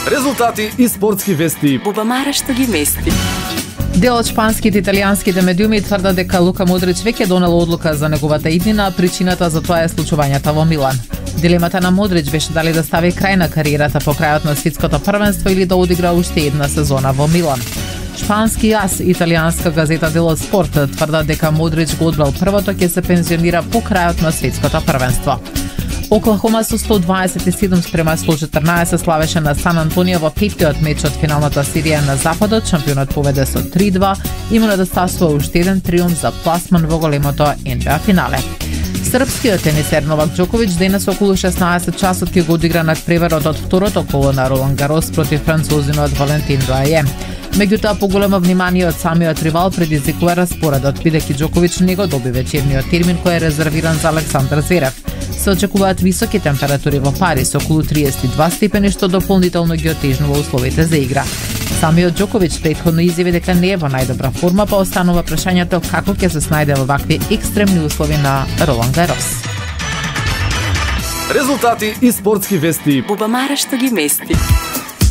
Резултати и спортски вести. Бубамара што ги мести. Дел од шпанските и италијанските медиуми тврдат дека Лука Модрич веќе донел одлука за неговата иднина, а причината за тоа е случувањата во Милан. Дилемата на Модрич беше дали да стави крај на кариерата по крајот на светското првенство или да одигра уште една сезона во Милан. Шпански јас, италијанска газета Дело Спорт тврдат дека Модрич го одбрал првото ќе се пензионира по крајот на светското првенство. Оклахома со 127-114 славеше на Сан Антонио во петтиот меч од финалната серија на Западот. Шампионот поведе со 3-2 и му недостасува уште еден триумф за пласман во големото НБА финале. Српскиот тенисер Новак Џоковиќ денес околу 16 часот ќе го одигра надпреварот од второто коло на Ролан Гарос против французинот Валентин Руае. Меѓутоа, поголемо внимание од самиот ривал предизвикува распоредот, бидејќи Џоковиќ не го доби вечерниот термин кој е резервиран за Александар Зверев. Се очекуваат високи температури во Париз, околу 32 степени, што дополнително ги отежнува условите за игра. Самиот Џоковиќ претходно изјави дека не е во најдобра форма, па останува прашањето како ќе се снајде во вакви екстремни услови на Ролан Гарос. Резултати и спортски вести. Бубамара што ги мести.